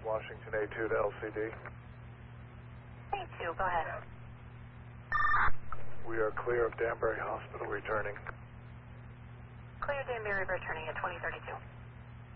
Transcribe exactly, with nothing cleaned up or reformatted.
Washington A two to L C D. A two, go ahead. We are clear of Danbury Hospital returning. Clear Danbury returning at twenty thirty-two.